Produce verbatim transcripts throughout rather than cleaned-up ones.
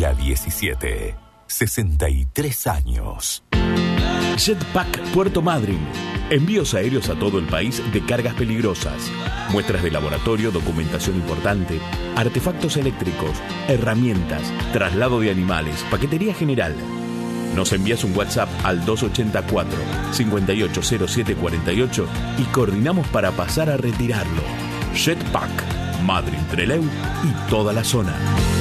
La diecisiete. sesenta y tres años. Jetpack Puerto Madryn. Envíos aéreos a todo el país de cargas peligrosas. Muestras de laboratorio, documentación importante, artefactos eléctricos, herramientas, traslado de animales, paquetería general. Nos envías un WhatsApp al dos ocho cuatro, cinco ocho cero siete cuatro ocho y coordinamos para pasar a retirarlo. Jetpack, Madryn, Trelew y toda la zona.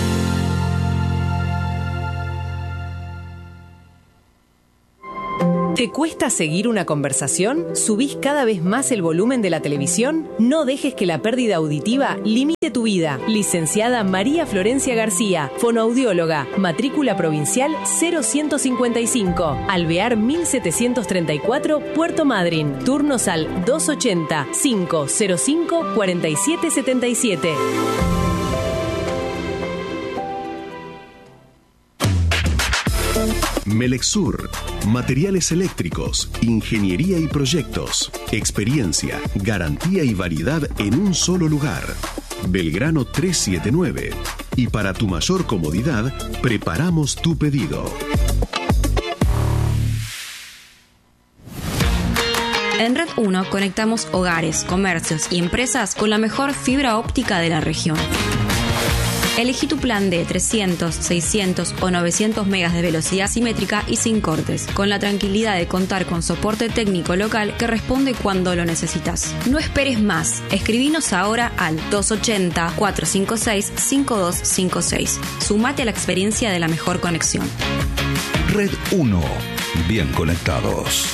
¿Te cuesta seguir una conversación? ¿Subís cada vez más el volumen de la televisión? No dejes que la pérdida auditiva limite tu vida. Licenciada María Florencia García, fonoaudióloga, matrícula provincial cero uno cinco cinco, Alvear mil setecientos treinta y cuatro, Puerto Madryn. Turnos al dos ochenta, cinco cero cinco, cuarenta y siete setenta y siete. Melexur, materiales eléctricos, ingeniería y proyectos, experiencia, garantía y variedad en un solo lugar. Belgrano trescientos setenta y nueve. Y para tu mayor comodidad, preparamos tu pedido. En Red uno conectamos hogares, comercios y empresas con la mejor fibra óptica de la región. Elegí tu plan de trescientos, seiscientos o novecientos megas de velocidad simétrica y sin cortes, con la tranquilidad de contar con soporte técnico local que responde cuando lo necesitas. No esperes más. Escribinos ahora al dos ochenta, cuatro cinco seis, cinco dos cinco seis. Sumate a la experiencia de la mejor conexión. Red uno. Bien conectados.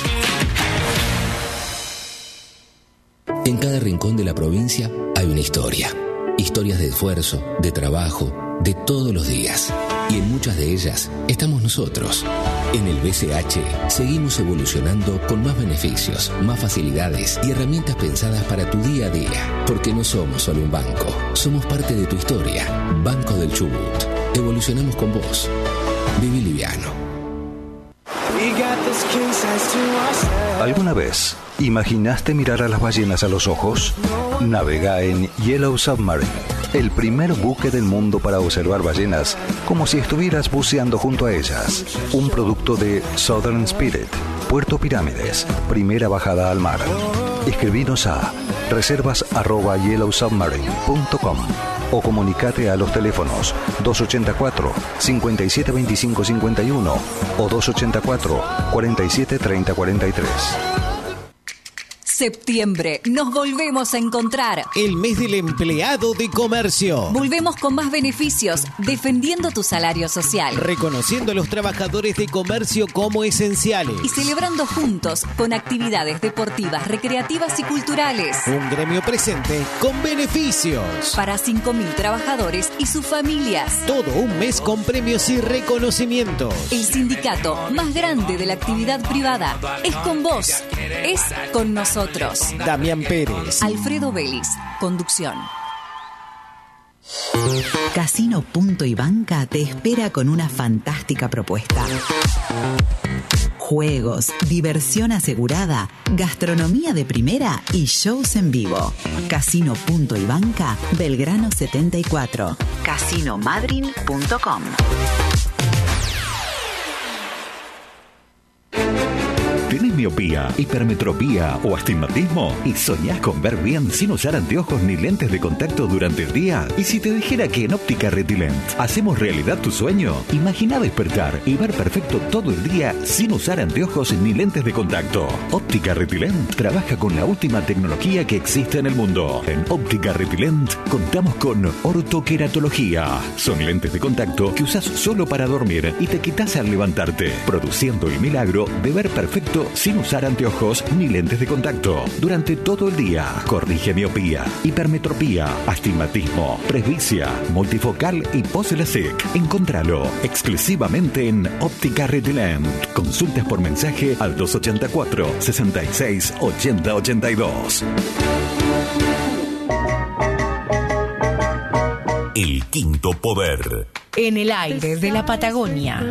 En cada rincón de la provincia hay una historia. Historias de esfuerzo, de trabajo, de todos los días. Y en muchas de ellas estamos nosotros. En el B C H seguimos evolucionando con más beneficios, más facilidades y herramientas pensadas para tu día a día. Porque no somos solo un banco, somos parte de tu historia. Banco del Chubut. Evolucionamos con vos. Viví liviano. ¿Alguna vez imaginaste mirar a las ballenas a los ojos? Navega en Yellow Submarine, el primer buque del mundo para observar ballenas como si estuvieras buceando junto a ellas. Un producto de Southern Spirit, Puerto Pirámides, primera bajada al mar. Escribinos a reservas arroba yellow submarine punto com o comunicate a los teléfonos dos ocho cuatro, cinco siete dos cinco cinco uno o dos ocho cuatro, cuarenta y siete treinta cuarenta y tres. Septiembre, nos volvemos a encontrar. El mes del empleado de comercio. Volvemos con más beneficios, defendiendo tu salario social. Reconociendo a los trabajadores de comercio como esenciales. Y celebrando juntos con actividades deportivas, recreativas y culturales. Un gremio presente con beneficios. Para cinco mil trabajadores y sus familias. Todo un mes con premios y reconocimientos. El sindicato más grande de la actividad privada es con vos, es con nosotros. Damián Pérez, Alfredo Vélez, conducción. Casino Punto y Banca te espera con una fantástica propuesta. Juegos, diversión asegurada, gastronomía de primera y shows en vivo. Casino Punto y Banca, Belgrano setenta y cuatro. casino madryn punto com. ¿Tenés miopía, hipermetropía o astigmatismo? ¿Y soñás con ver bien sin usar anteojos ni lentes de contacto durante el día? ¿Y si te dijera que en Óptica Retilent hacemos realidad tu sueño? Imagina despertar y ver perfecto todo el día sin usar anteojos ni lentes de contacto. Óptica Retilent trabaja con la última tecnología que existe en el mundo. En Óptica Retilent contamos con ortoqueratología. Son lentes de contacto que usás solo para dormir y te quitas al levantarte, produciendo el milagro de ver perfecto sin usar anteojos ni lentes de contacto durante todo el día. Corrige miopía, hipermetropía, astigmatismo, presbicia, multifocal y post-LASIK. Encontralo exclusivamente en Óptica Retilent. Consultas por mensaje al dos ocho cuatro, sesenta y seis, ochenta ochenta y dos. El quinto poder. En el aire de la Patagonia.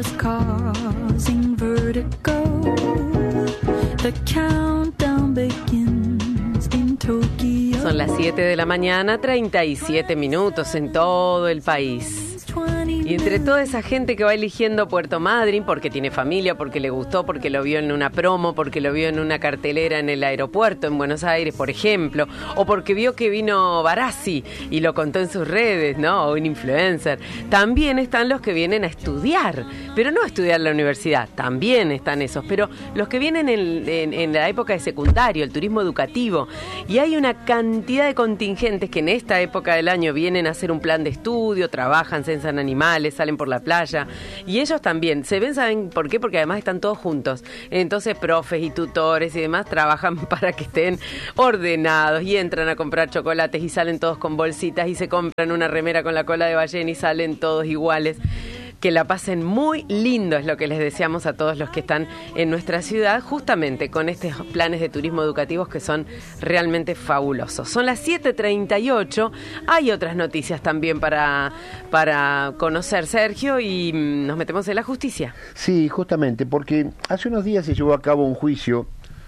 Son las siete de la mañana, treinta y siete minutos en todo el país. Y entre toda esa gente que va eligiendo Puerto Madryn porque tiene familia, porque le gustó, porque lo vio en una promo, porque lo vio en una cartelera en el aeropuerto en Buenos Aires, por ejemplo, o porque vio que vino Barassi y lo contó en sus redes, ¿no? O un influencer. También están los que vienen a estudiar, pero no a estudiar en la universidad, también están esos, pero los que vienen en, en, en la época de secundario, el turismo educativo. Y hay una cantidad de contingentes que en esta época del año vienen a hacer un plan de estudio, trabajan, censan animales, salen por la playa, y ellos también se ven, ¿saben por qué? Porque además están todos juntos, entonces profes y tutores y demás trabajan para que estén ordenados y entran a comprar chocolates y salen todos con bolsitas y se compran una remera con la cola de ballena y salen todos iguales. Que la pasen muy lindo, es lo que les deseamos a todos los que están en nuestra ciudad, justamente con estos planes de turismo educativos que son realmente fabulosos. Son las siete treinta y ocho, hay otras noticias también para, para conocer, Sergio, y nos metemos en la justicia. Sí, justamente, porque hace unos días se llevó a cabo un juicio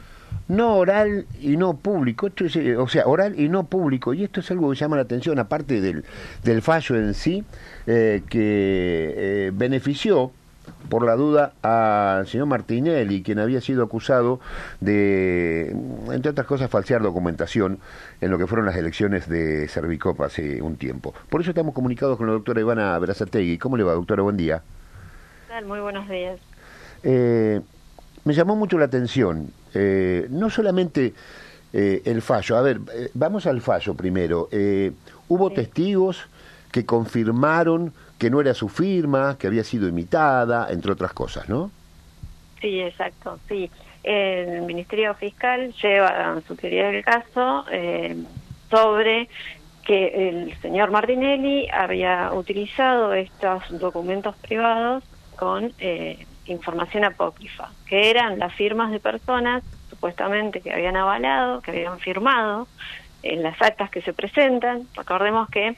no oral y no público, esto es, o sea, oral y no público, y esto es algo que llama la atención, aparte del, del fallo en sí, eh, que eh, benefició, por la duda, al señor Martinelli, quien había sido acusado de, entre otras cosas, falsear documentación en lo que fueron las elecciones de Servicop hace un tiempo. Por eso estamos comunicados con la doctora Ivana Berazategui. ¿Cómo le va, doctora? Buen día. Muy buenos días. Eh, me llamó mucho la atención, eh, no solamente eh, el fallo, a ver, eh, vamos al fallo primero. Eh, hubo sí. testigos que confirmaron que no era su firma, que había sido imitada, entre otras cosas, ¿no? Sí, exacto, sí. El Ministerio Fiscal lleva a su teoría del caso eh, sobre que el señor Martinelli había utilizado estos documentos privados con eh, información apócrifa, que eran las firmas de personas supuestamente que habían avalado, que habían firmado en las actas que se presentan. Recordemos que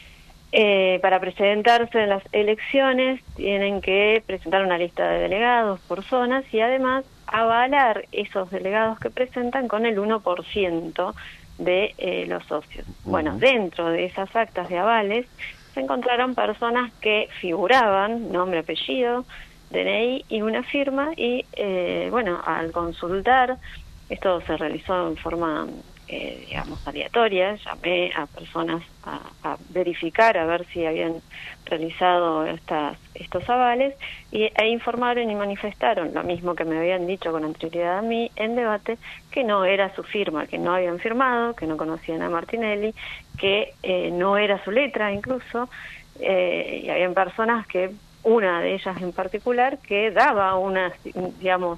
eh, para presentarse en las elecciones tienen que presentar una lista de delegados por zonas y además avalar esos delegados que presentan con el uno por ciento de eh, los socios. Uh-huh. Bueno, dentro de esas actas de avales se encontraron personas que figuraban, nombre, apellido, D N I y una firma, y eh, bueno, al consultar, esto se realizó en forma, eh, digamos, aleatoria, llamé a personas a, a verificar, a ver si habían realizado estas, estos avales, y, e informaron y manifestaron, lo mismo que me habían dicho con anterioridad a mí en debate, que no era su firma, que no habían firmado, que no conocían a Martinelli, que eh, no era su letra incluso, eh, y habían personas que, una de ellas en particular, que daba unas, digamos,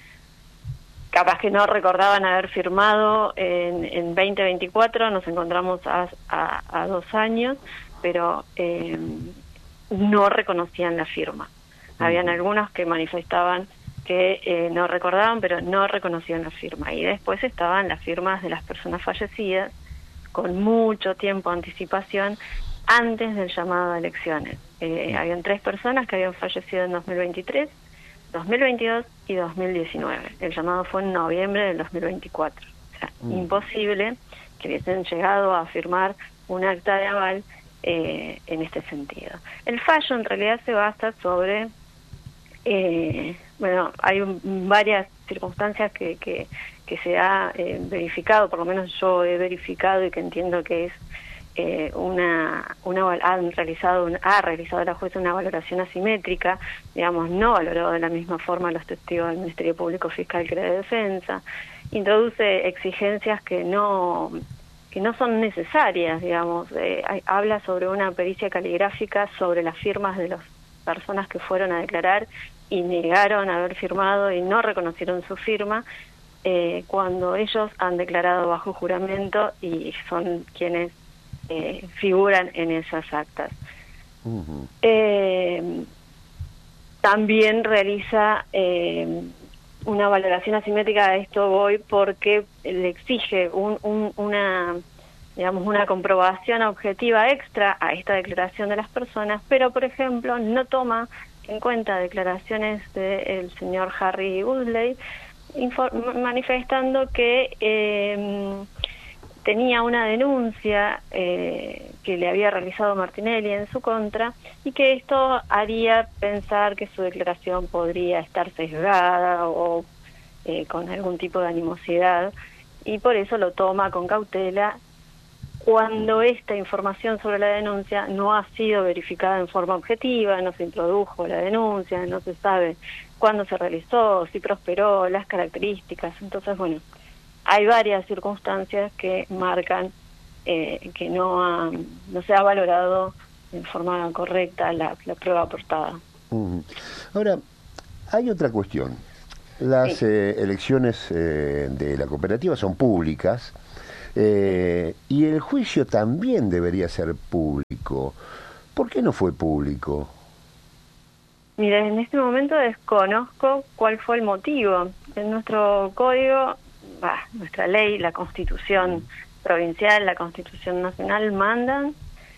capaz que no recordaban haber firmado en, en veinte veinticuatro, nos encontramos a, a, a dos años, pero eh, no reconocían la firma. Uh-huh. Habían algunos que manifestaban que eh, no recordaban, pero no reconocían la firma. Y después estaban las firmas de las personas fallecidas con mucho tiempo de anticipación antes del llamado a elecciones. Eh, habían tres personas que habían fallecido en dos mil veintitrés, dos mil veintidós y dos mil diecinueve. El llamado fue en noviembre del dos mil veinticuatro. O sea, mm. imposible que hubiesen llegado a firmar un acta de aval eh, en este sentido. El fallo en realidad se basa sobre, eh, bueno, hay un, varias circunstancias que, que, que se ha eh, verificado, por lo menos yo he verificado y que entiendo que es Eh, una, una han realizado un, ha realizado la jueza una valoración asimétrica, digamos, no valoró de la misma forma los testigos del Ministerio Público Fiscal que la de Defensa, introduce exigencias que no que no son necesarias, digamos, eh, hay, habla sobre una pericia caligráfica sobre las firmas de las personas que fueron a declarar y negaron haber firmado y no reconocieron su firma, eh, cuando ellos han declarado bajo juramento y son quienes Eh, figuran en esas actas. Uh-huh. Eh, también realiza eh, una valoración asimétrica, a esto voy, porque le exige un, un, una, digamos, una comprobación objetiva extra a esta declaración de las personas, pero, por ejemplo, no toma en cuenta declaraciones del señor Harry Woodley, manifestando que eh, tenía una denuncia eh, que le había realizado Martinelli en su contra y que esto haría pensar que su declaración podría estar sesgada o eh, con algún tipo de animosidad, y por eso lo toma con cautela cuando esta información sobre la denuncia no ha sido verificada en forma objetiva, no se introdujo la denuncia, no se sabe cuándo se realizó, si prosperó, las características. Entonces, bueno, hay varias circunstancias que marcan eh, que no, ha, no se ha valorado en forma correcta la, la prueba aportada. Uh-huh. Ahora, hay otra cuestión. Las sí. eh, elecciones eh, de la cooperativa son públicas eh, y el juicio también debería ser público. ¿Por qué no fue público? Mira, en este momento desconozco cuál fue el motivo. En nuestro código, bah, nuestra ley, la Constitución provincial, la Constitución nacional mandan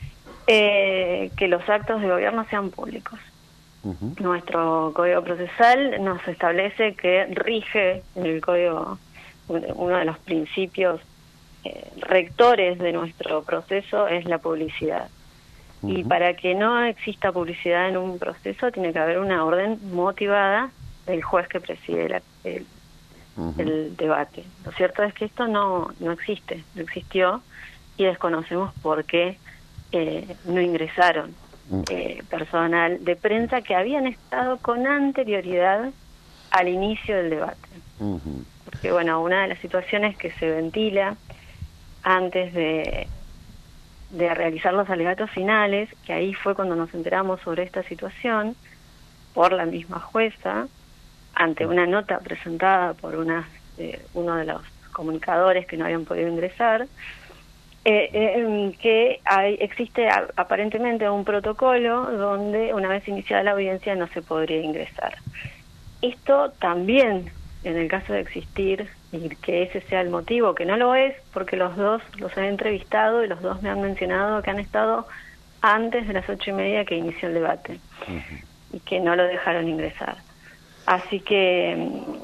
eh, que los actos de gobierno sean públicos. Uh-huh. Nuestro Código Procesal nos establece que rige en el Código uno de los principios eh, rectores de nuestro proceso es la publicidad. Uh-huh. Y para que no exista publicidad en un proceso tiene que haber una orden motivada del juez que preside la, el, uh-huh. el debate. Lo cierto es que esto no, no existe, no existió, y desconocemos por qué eh, no ingresaron Eh, personal de prensa que habían estado con anterioridad al inicio del debate. Uh-huh. Porque, bueno, una de las situaciones que se ventila antes de, de realizar los alegatos finales, que ahí fue cuando nos enteramos sobre esta situación, por la misma jueza, ante una nota presentada por una, eh, uno de los comunicadores que no habían podido ingresar, Eh, eh, que hay, existe a, aparentemente un protocolo donde una vez iniciada la audiencia no se podría ingresar. Esto también, en el caso de existir, y que ese sea el motivo, que no lo es, porque los dos los he entrevistado y los dos me han mencionado que han estado antes de las ocho y media que inició el debate, uh-huh. y que no lo dejaron ingresar. Así que,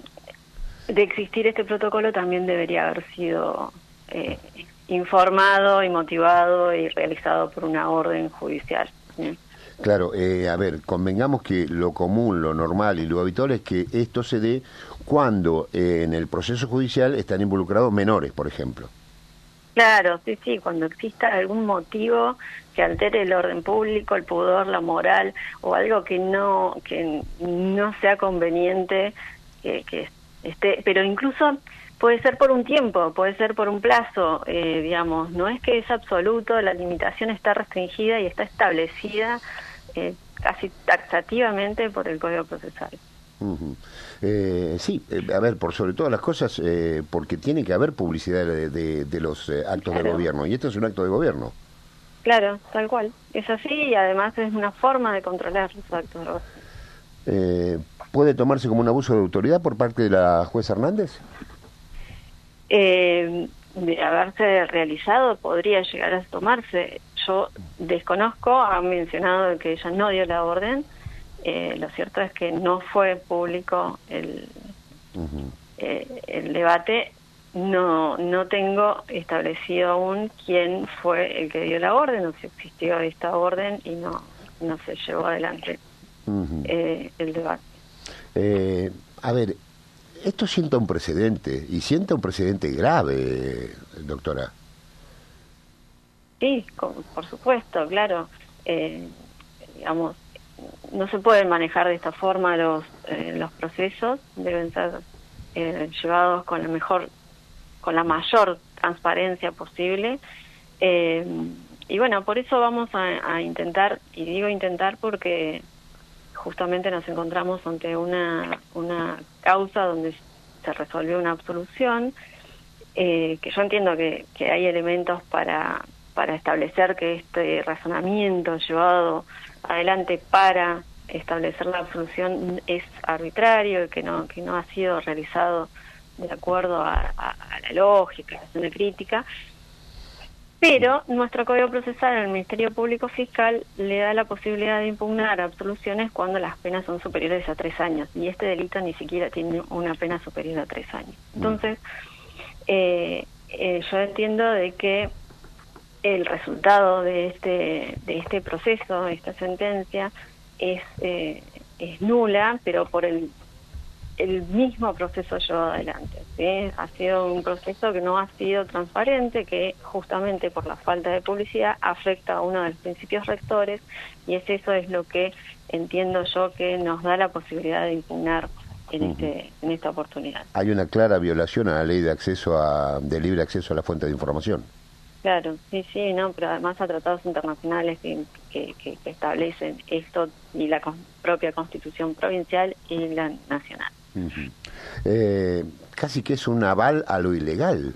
de existir este protocolo, también debería haber sido Eh, informado y motivado y realizado por una orden judicial. ¿Sí? Claro, eh, a ver, convengamos que lo común, lo normal y lo habitual es que esto se dé cuando eh, en el proceso judicial están involucrados menores, por ejemplo. Claro, sí, sí, cuando exista algún motivo que altere el orden público, el pudor, la moral, o algo que no, que no sea conveniente que, que esté, pero incluso puede ser por un tiempo, puede ser por un plazo, eh, digamos, no es que es absoluto, la limitación está restringida y está establecida eh, casi taxativamente por el Código Procesal. Uh-huh. eh, sí, eh, a ver, por sobre todas las cosas, eh, porque tiene que haber publicidad de, de, de los eh, actos claro. de gobierno, y esto es un acto de gobierno. Claro, tal cual, es así, y además es una forma de controlar los actos de gobierno. Eh, ¿Puede tomarse como un abuso de autoridad por parte de la jueza Hernández? Eh, de haberse realizado podría llegar a tomarse. Yo desconozco, han mencionado que ella no dio la orden, eh, lo cierto es que no fue público el, uh-huh. eh, el debate, no no tengo establecido aún quién fue el que dio la orden o si existió esta orden y no, no se llevó adelante uh-huh. eh, el debate. Eh, a ver, esto sienta un precedente, y sienta un precedente grave, doctora. Sí, con, por supuesto, claro. Eh, digamos, no se pueden manejar de esta forma los eh, los procesos, deben ser eh, llevados con la mejor, con la mayor transparencia posible. Eh, y bueno, por eso vamos a, a intentar, y digo intentar porque justamente nos encontramos ante una una causa donde se resolvió una absolución, eh, que yo entiendo que, que hay elementos para para establecer que este razonamiento llevado adelante para establecer la absolución es arbitrario y que no que no ha sido realizado de acuerdo a, a, a la lógica, a la crítica. Pero nuestro Código Procesal en el Ministerio Público Fiscal le da la posibilidad de impugnar absoluciones cuando las penas son superiores a tres años, y este delito ni siquiera tiene una pena superior a tres años. Entonces, eh, eh, yo entiendo de que el resultado de este de este proceso, de esta sentencia, es eh, es nula, pero por el el mismo proceso llevado adelante, ¿sí? Ha sido un proceso que no ha sido transparente, que justamente por la falta de publicidad afecta a uno de los principios rectores, y es eso es lo que entiendo yo que nos da la posibilidad de impugnar en uh-huh. este en esta oportunidad. Hay una clara violación a la ley de acceso a de libre acceso a la fuente de información. Claro, sí, sí, no, pero además a tratados internacionales que, que, que establecen esto, y la con, propia Constitución provincial y la nacional. Uh-huh. eh, casi que es un aval a lo ilegal.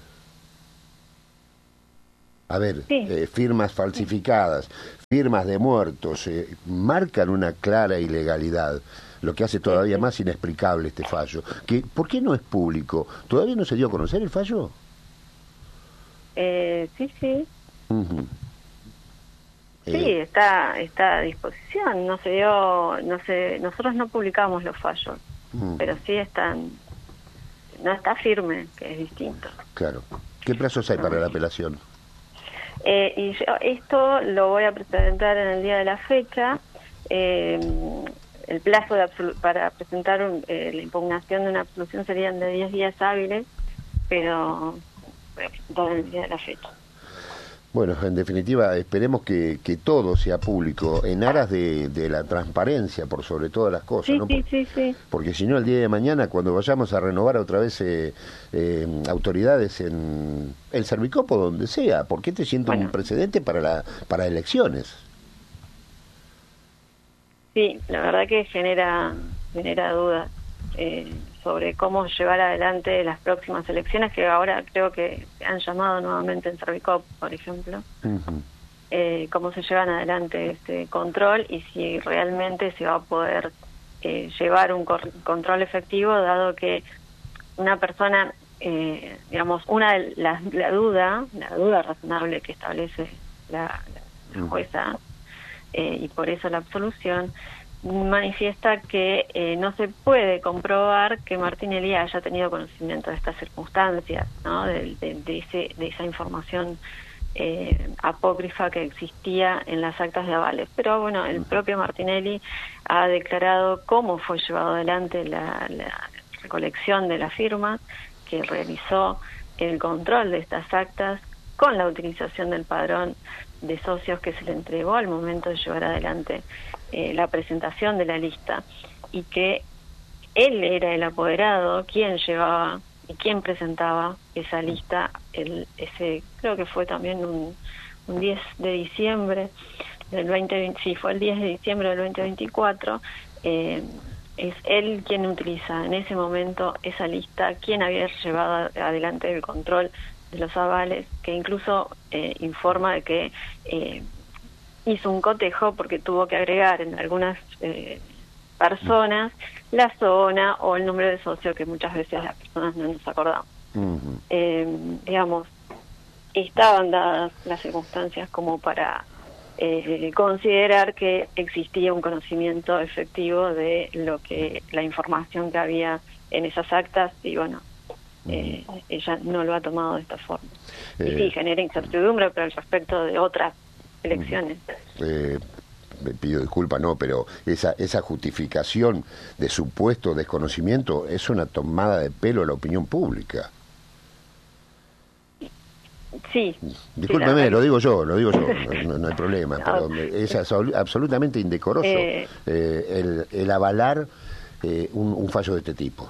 A ver, sí. eh, firmas falsificadas, firmas de muertos, eh, marcan una clara ilegalidad, lo que hace todavía sí, sí. más inexplicable este fallo. Que, ¿por qué no es público? ¿Todavía no se dio a conocer el fallo? Eh, sí, sí. Uh-huh. Sí, eh. está está a disposición. No se dio, no se, nosotros no publicamos los fallos, uh-huh. pero sí están, no está firme, que es distinto. Claro. ¿Qué plazos hay para la apelación? Eh, y yo, esto lo voy a presentar en el día de la fecha. Eh, el plazo de absolu- para presentar un, eh, la impugnación de una absolución serían de diez días hábiles, pero todo el día de la fecha. Bueno, en definitiva, esperemos que, que todo sea público, en aras de, de la transparencia, por sobre todas las cosas, sí, ¿no? Sí, sí, sí. Porque si no, el día de mañana, cuando vayamos a renovar otra vez eh, eh, autoridades en el Servicopo, donde sea, ¿por qué te siento bueno. un precedente para la para elecciones? Sí, la verdad que genera genera dudas eh, sobre cómo llevar adelante las próximas elecciones, que ahora creo que se han llamado nuevamente en Servicop, por ejemplo. Uh-huh. eh, cómo se llevan adelante este control y si realmente se va a poder eh, llevar un cor- control efectivo, dado que una persona, eh, digamos, una de las, la duda, la duda razonable que establece la, la, la jueza, eh, y por eso la absolución, manifiesta que eh, no se puede comprobar que Martinelli haya tenido conocimiento de estas circunstancias, ¿no? de, de, de, ese, de esa información eh, apócrifa que existía en las actas de avales. Pero bueno, el propio Martinelli ha declarado cómo fue llevado adelante la, la recolección de las firmas, que realizó el control de estas actas con la utilización del padrón de socios que se le entregó al momento de llevar adelante eh, la presentación de la lista, y que él era el apoderado quien llevaba y quien presentaba esa lista, el, ese creo que fue también un, un diez de diciembre del veinte veinte, sí, fue el diez de diciembre del veinte veinticuatro, eh, es él quien utiliza en ese momento esa lista, quien había llevado adelante el control de los avales, que incluso eh, informa de que eh, hizo un cotejo porque tuvo que agregar en algunas eh, personas la zona o el número de socio, que muchas veces las personas no nos acordamos. Uh-huh. Eh, digamos, estaban dadas las circunstancias como para eh, considerar que existía un conocimiento efectivo de lo que la información que había en esas actas, y bueno, Eh, ella no lo ha tomado de esta forma. Eh, y sí, genera incertidumbre, pero al respecto de otras elecciones. Eh, me pido disculpas, no, pero esa esa justificación de supuesto desconocimiento es una tomada de pelo a la opinión pública. Sí. Discúlpeme, sí, lo digo yo, lo digo yo, no, no hay problema, pero es absolutamente indecoroso eh, eh, el, el avalar eh, un, un fallo de este tipo.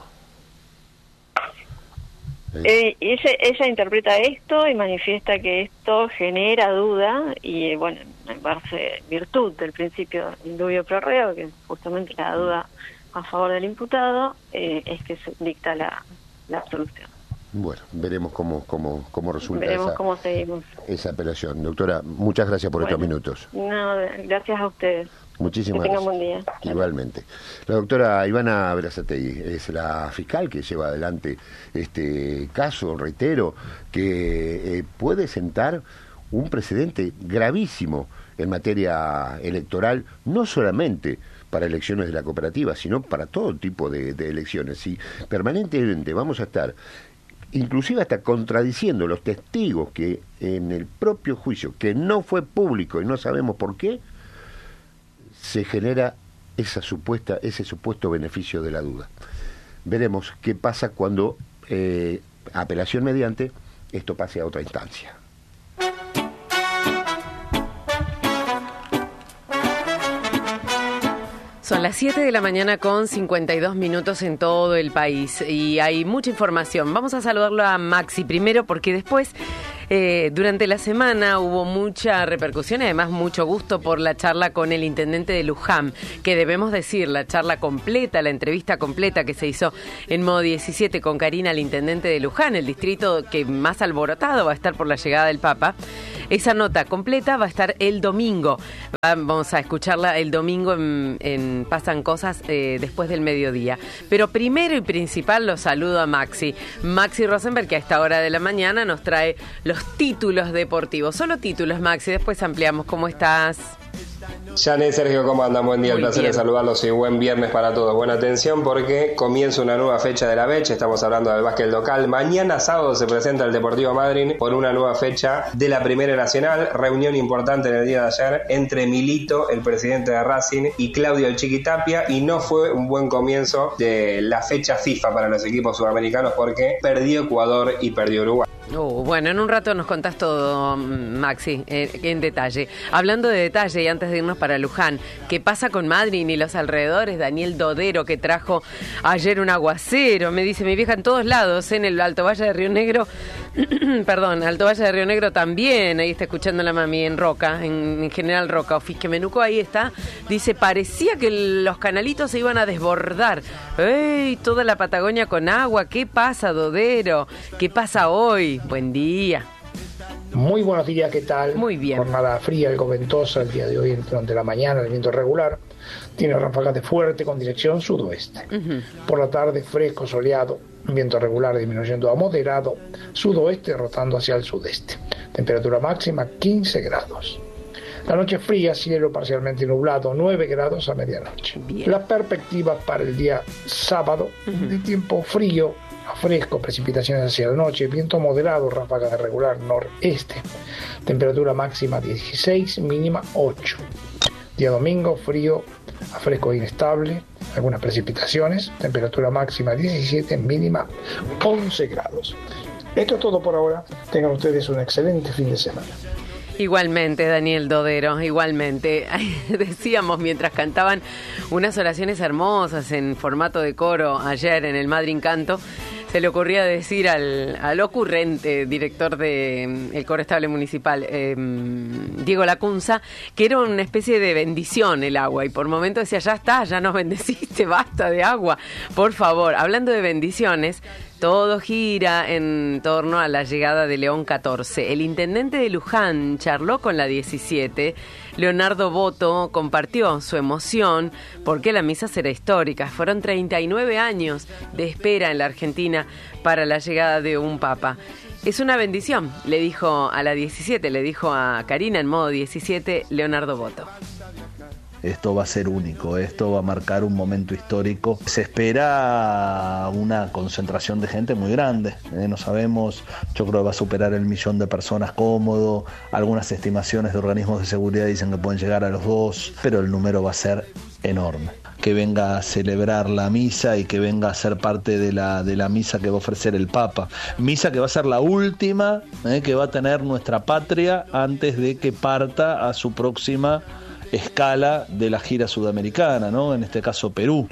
Eh, ella, ella interpreta esto y manifiesta que esto genera duda y, bueno, en base virtud del principio indubio pro reo, que es justamente la duda a favor del imputado, eh, es que se dicta la, la absolución. Bueno, veremos cómo cómo cómo resulta veremos esa, cómo seguimos. esa apelación. Doctora, muchas gracias por bueno, estos minutos. No, gracias a ustedes. Muchísimas que tengan gracias. Buen día. Igualmente. La doctora Ivana Berazategui es la fiscal que lleva adelante este caso, reitero, que eh, puede sentar un precedente gravísimo en materia electoral, no solamente para elecciones de la cooperativa, sino para todo tipo de, de elecciones. Si permanentemente vamos a estar inclusive hasta contradiciendo los testigos que en el propio juicio, que no fue público y no sabemos por qué, se genera esa supuesta, ese supuesto beneficio de la duda. Veremos qué pasa cuando, eh, apelación mediante, esto pase a otra instancia. Son las siete de la mañana con cincuenta y dos minutos en todo el país y hay mucha información. Vamos a saludarlo a Maxi primero porque después, eh, durante la semana hubo mucha repercusión y además mucho gusto por la charla con el intendente de Luján, que debemos decir, la charla completa, la entrevista completa que se hizo en Modo diecisiete con Karina, el intendente de Luján, el distrito que más alborotado va a estar por la llegada del Papa. Esa nota completa va a estar el domingo. Vamos a escucharla el domingo en, en Pasan Cosas eh, después del mediodía. Pero primero y principal lo saludo a Maxi. Maxi Rosenberg, que a esta hora de la mañana nos trae los títulos deportivos. Solo títulos, Maxi. Después ampliamos. ¿Cómo estás? Janet, Sergio, ¿cómo andan? Buen día, Muy el placer bien. de saludarlos y buen viernes para todos. Buena atención porque comienza una nueva fecha de la Beche, estamos hablando del básquet local. Mañana sábado se presenta el Deportivo Madryn por una nueva fecha de la Primera Nacional, reunión importante en el día de ayer entre Milito, el presidente de Racing, y Claudio el Chiqui Tapia, y no fue un buen comienzo de la fecha FIFA para los equipos sudamericanos porque perdió Ecuador y perdió Uruguay. Uh, bueno, en un rato nos contás todo, Maxi, eh, en detalle. Hablando de detalle, y antes de irnos para Luján, ¿qué pasa con Madryn y los alrededores? Daniel Dodero, que trajo ayer un aguacero, me dice mi vieja en todos lados, en el Alto Valle de Río Negro, perdón, Alto Valle de Río Negro también, ahí está escuchando la mami, en Roca, en, en General Roca, o Fisquemenuco, ahí está, dice, parecía que los canalitos se iban a desbordar. ¡Ey! Toda la Patagonia con agua, ¿qué pasa, Dodero? ¿Qué pasa hoy? Buen día. Muy buenos días, ¿qué tal? Muy bien. Jornada fría, algo ventosa el día de hoy durante la mañana, el viento regular. Tiene ráfagas de fuerte con dirección sudoeste. Uh-huh. Por la tarde fresco, soleado, viento regular disminuyendo a moderado, sudoeste rotando hacia el sudeste. Temperatura máxima quince grados. La noche fría, cielo parcialmente nublado, nueve grados a medianoche. Bien. Las perspectivas para el día sábado, uh-huh. de tiempo frío a fresco, precipitaciones hacia la noche, viento moderado, ráfagas de regular noreste. Temperatura máxima dieciséis, mínima ocho. Día domingo, frío a fresco inestable, algunas precipitaciones, temperatura máxima diecisiete, mínima once grados. Esto es todo por ahora. Tengan ustedes un excelente fin de semana. Igualmente, Daniel Dodero, igualmente. Decíamos mientras cantaban unas oraciones hermosas en formato de coro ayer en el Madryn Canto, se le ocurría decir al, al ocurrente director del de, Coro Estable Municipal, eh, Diego Lacunza, que era una especie de bendición el agua, y por momentos decía, ya está, ya nos bendeciste, basta de agua, por favor. Hablando de bendiciones, todo gira en torno a la llegada de León catorce. El intendente de Luján charló con la diecisiete. Leonardo Boto compartió su emoción porque la misa será histórica. Fueron treinta y nueve años de espera en la Argentina para la llegada de un papa. Es una bendición, le dijo a la diecisiete, le dijo a Karina en Modo diecisiete, Leonardo Boto. Esto va a ser único, esto va a marcar un momento histórico. Se espera una concentración de gente muy grande, ¿eh? No sabemos, yo creo que va a superar el millón de personas cómodo. Algunas estimaciones de organismos de seguridad dicen que pueden llegar a los dos, pero el número va a ser enorme. Que venga a celebrar la misa y que venga a ser parte de la, de la misa que va a ofrecer el Papa. Misa que va a ser la última ¿eh? que va a tener nuestra patria antes de que parta a su próxima escala de la gira sudamericana, ¿no? En este caso Perú.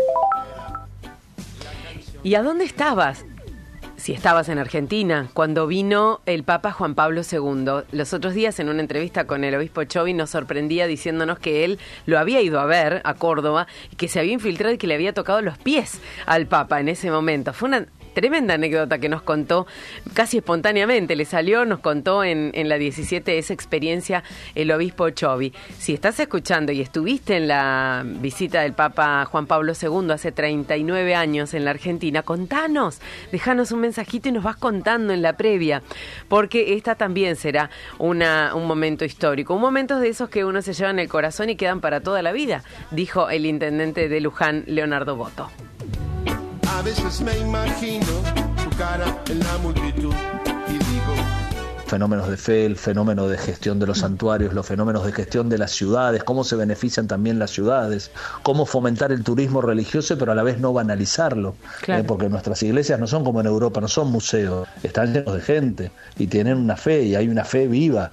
¿Y a dónde estabas? Si estabas en Argentina, cuando vino el Papa Juan Pablo segundo. Los otros días en una entrevista con el obispo Chovy nos sorprendía diciéndonos que él lo había ido a ver a Córdoba y que se había infiltrado y que le había tocado los pies al Papa en ese momento. Fue una tremenda anécdota que nos contó casi espontáneamente, le salió, nos contó en, en la diecisiete esa experiencia el obispo Chovy. Si estás escuchando y estuviste en la visita del Papa Juan Pablo segundo hace treinta y nueve años en la Argentina, contanos, déjanos un mensajito y nos vas contando en la previa, porque esta también será una, un momento histórico, un momento de esos que uno se lleva en el corazón y quedan para toda la vida, dijo el intendente de Luján, Leonardo Boto. A veces me imagino cara en la multitud y digo: fenómenos de fe, el fenómeno de gestión de los santuarios, los fenómenos de gestión de las ciudades, cómo se benefician también las ciudades, cómo fomentar el turismo religioso pero a la vez no banalizarlo, claro. eh, porque nuestras iglesias no son como en Europa, no son museos, están llenos de gente y tienen una fe y hay una fe viva.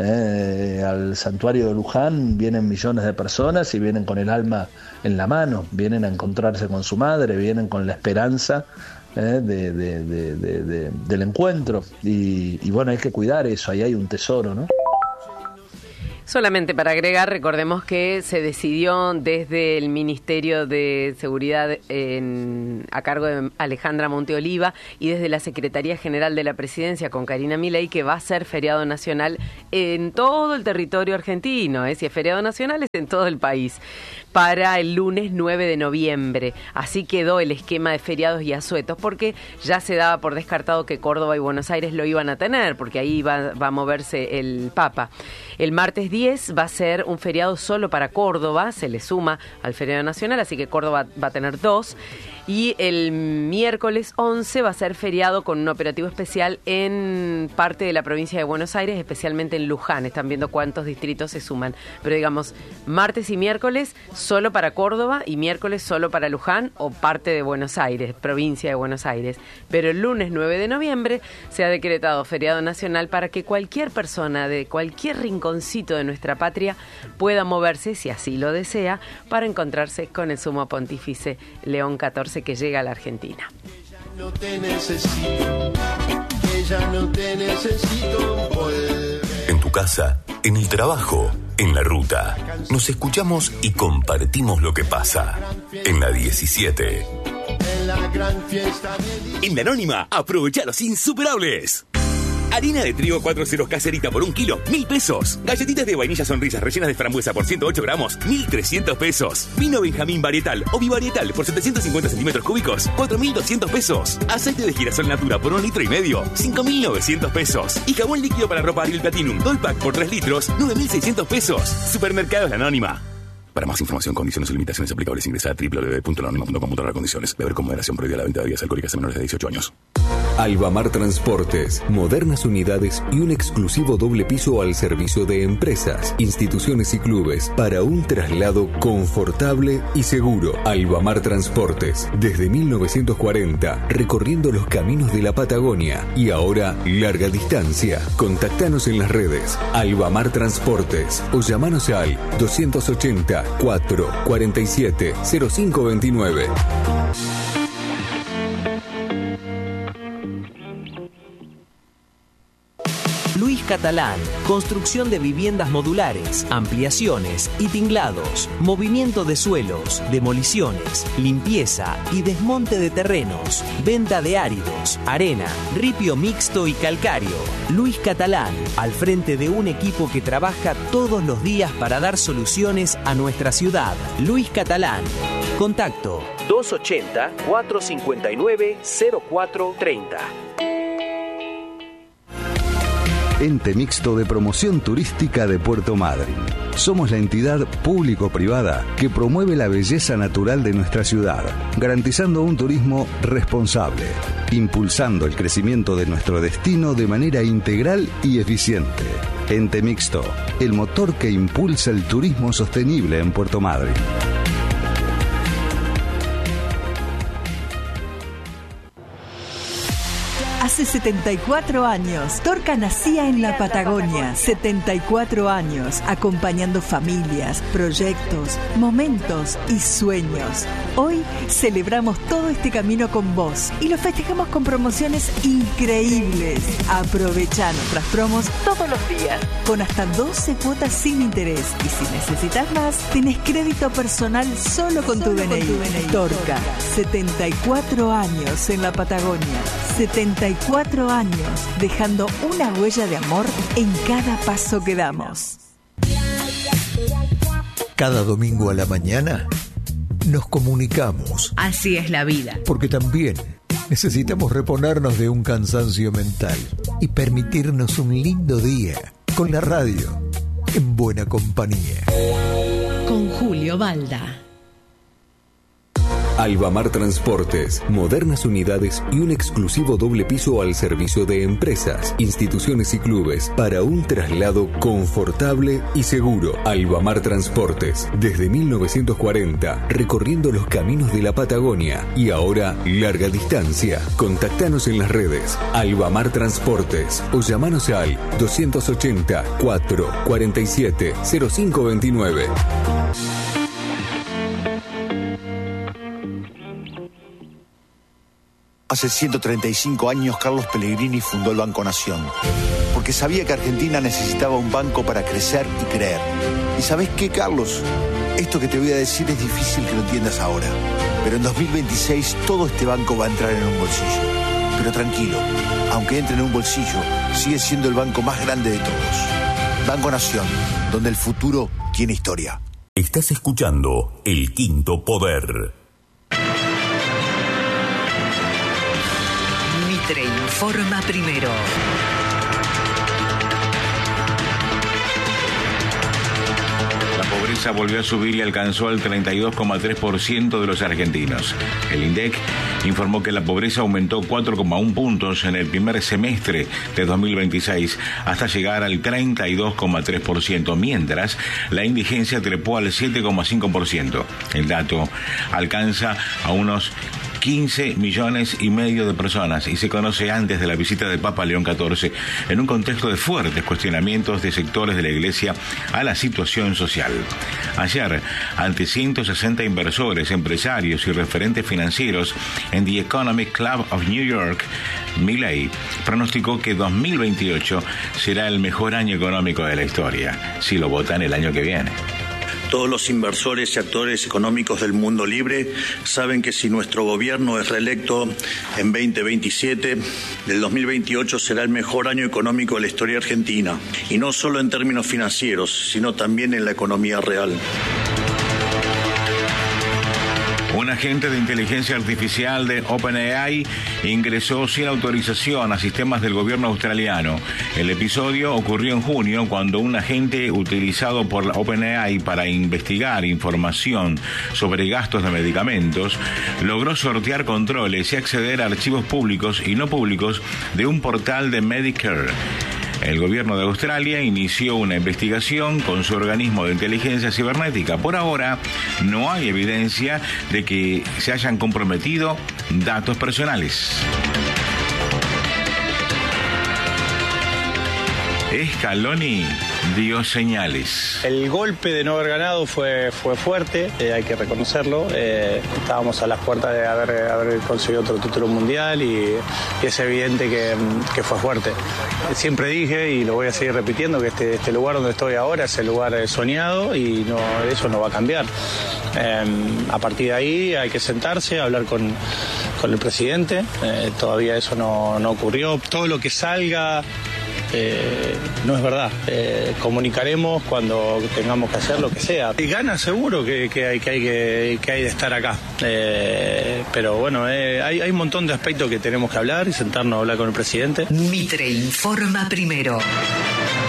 Eh, al santuario de Luján vienen millones de personas y vienen con el alma en la mano, vienen a encontrarse con su madre, vienen con la esperanza Eh, de, de, de, de, de, del encuentro y, y bueno, hay que cuidar eso, ahí hay un tesoro, ¿no? Solamente para agregar, recordemos que se decidió desde el Ministerio de Seguridad en, a cargo de Alejandra Monteoliva y desde la Secretaría General de la Presidencia con Karina Milei que va a ser feriado nacional en todo el territorio argentino, ¿eh? Si es feriado nacional es en todo el país, para el lunes nueve de noviembre. Así quedó el esquema de feriados y asuetos, porque ya se daba por descartado que Córdoba y Buenos Aires lo iban a tener, porque ahí va, va a moverse el Papa. El martes diez va a ser un feriado solo para Córdoba, se le suma al feriado nacional, así que Córdoba va a tener dos. Y el miércoles once va a ser feriado con un operativo especial en parte de la provincia de Buenos Aires, especialmente en Luján. Están viendo cuántos distritos se suman. Pero digamos, martes y miércoles solo para Córdoba y miércoles solo para Luján o parte de Buenos Aires, provincia de Buenos Aires. Pero el lunes nueve de noviembre se ha decretado feriado nacional para que cualquier persona de cualquier rinconcito de nuestra patria pueda moverse, si así lo desea, para encontrarse con el sumo pontífice León catorce, que llega a la Argentina. No te necesito, ella no te necesito, vuelve. En tu casa, en el trabajo, en la ruta, nos escuchamos y compartimos lo que pasa. En la diecisiete. En la gran fiesta de... En la Anónima, aprovecha los insuperables. Harina de trigo cuatro ceros caserita por un kilo, mil pesos. Galletitas de vainilla sonrisas rellenas de frambuesa por ciento ocho gramos, mil trescientos pesos. Vino Benjamín varietal o bivarietal por setecientos cincuenta centímetros cúbicos, cuatro mil doscientos pesos. Aceite de girasol natura por un litro y medio, cinco mil novecientos pesos. Y jabón líquido para ropa Ariel Platinum doy pack por tres litros, nueve mil seiscientos pesos. Supermercados La Anónima. Para más información, condiciones y limitaciones aplicables, ingresa a doble u doble u doble u punto la anónima punto com punto a r condiciones. Beber con moderación, prohibida la venta de bebidas alcohólicas a menores de dieciocho años. Albamar Transportes, modernas unidades y un exclusivo doble piso al servicio de empresas, instituciones y clubes para un traslado confortable y seguro. Albamar Transportes, desde mil novecientos cuarenta, recorriendo los caminos de la Patagonia y ahora larga distancia. Contactanos en las redes Albamar Transportes o llamanos al doscientos ochenta, cuatro cuarenta y siete, cero cinco veintinueve. Luis Catalán, construcción de viviendas modulares, ampliaciones y tinglados, movimiento de suelos, demoliciones, limpieza y desmonte de terrenos, venta de áridos, arena, ripio mixto y calcáreo. Luis Catalán, al frente de un equipo que trabaja todos los días para dar soluciones a nuestra ciudad. Luis Catalán. Contacto dos ochenta, cuatro cincuenta y nueve, cero cuatro treinta. Ente Mixto de Promoción Turística de Puerto Madryn. Somos la entidad público-privada que promueve la belleza natural de nuestra ciudad, garantizando un turismo responsable, impulsando el crecimiento de nuestro destino de manera integral y eficiente. Ente Mixto, el motor que impulsa el turismo sostenible en Puerto Madryn. Hace setenta y cuatro años, Torca nacía en la Patagonia. setenta y cuatro años, acompañando familias, proyectos, momentos y sueños. Hoy celebramos todo este camino con vos y lo festejamos con promociones increíbles. Aprovecha nuestras promos todos los días, con hasta doce cuotas sin interés. Y si necesitas más, tenés crédito personal solo con tu D N I. Torca, setenta y cuatro años en la Patagonia. setenta y cuatro años, dejando una huella de amor en cada paso que damos. Cada domingo a la mañana nos comunicamos. Así es la vida. Porque también necesitamos reponernos de un cansancio mental y permitirnos un lindo día con la radio en buena compañía. Con Julio Balda. Albamar Transportes, modernas unidades y un exclusivo doble piso al servicio de empresas, instituciones y clubes para un traslado confortable y seguro. Albamar Transportes, desde mil novecientos cuarenta, recorriendo los caminos de la Patagonia y ahora larga distancia. Contactanos en las redes Albamar Transportes o llamanos al doscientos ochenta, cuatro cuarenta y siete, cero cinco veintinueve. Hace ciento treinta y cinco años Carlos Pellegrini fundó el Banco Nación, porque sabía que Argentina necesitaba un banco para crecer y creer. ¿Y sabés qué, Carlos? Esto que te voy a decir es difícil que lo entiendas ahora, pero en dos mil veintiséis todo este banco va a entrar en un bolsillo. Pero tranquilo, aunque entre en un bolsillo, sigue siendo el banco más grande de todos. Banco Nación, donde el futuro tiene historia. Estás escuchando El Quinto Poder. Mitre informa primero. La pobreza volvió a subir y alcanzó el treinta y dos coma tres por ciento de los argentinos. El INDEC informó que la pobreza aumentó cuatro coma uno puntos en el primer semestre de dos mil veintiséis hasta llegar al treinta y dos coma tres por ciento, mientras la indigencia trepó al siete coma cinco por ciento. El dato alcanza a unos quince millones y medio de personas y se conoce antes de la visita del Papa León catorce en un contexto de fuertes cuestionamientos de sectores de la Iglesia a la situación social. Ayer, ante ciento sesenta inversores, empresarios y referentes financieros en The Economic Club of New York, Milei pronosticó que dos mil veintiocho será el mejor año económico de la historia, si lo votan el año que viene. Todos los inversores y actores económicos del mundo libre saben que si nuestro gobierno es reelecto en veinte veintisiete, el dos mil veintiocho será el mejor año económico de la historia argentina, y no solo en términos financieros, sino también en la economía real. Un agente de inteligencia artificial de OpenAI ingresó sin autorización a sistemas del gobierno australiano. El episodio ocurrió en junio cuando un agente utilizado por la OpenAI para investigar información sobre gastos de medicamentos logró sortear controles y acceder a archivos públicos y no públicos de un portal de Medicare. El gobierno de Australia inició una investigación con su organismo de inteligencia cibernética. Por ahora, no hay evidencia de que se hayan comprometido datos personales. Scaloni dio señales. El golpe de no haber ganado fue, fue fuerte, eh, hay que reconocerlo. Eh, estábamos a las puertas de haber, haber conseguido otro título mundial y, y es evidente que, que fue fuerte. Siempre dije, y lo voy a seguir repitiendo, que este, este lugar donde estoy ahora es el lugar soñado y no, eso no va a cambiar. Eh, a partir de ahí hay que sentarse, hablar con, con el presidente. Eh, todavía eso no, no ocurrió. Todo lo que salga Eh, no es verdad. Eh, comunicaremos cuando tengamos que hacer lo que sea. Y gana seguro que, que, hay, que, hay, que, que hay de estar acá. Eh, pero bueno, eh, hay, hay un montón de aspectos que tenemos que hablar y sentarnos a hablar con el presidente. Mitre informa primero.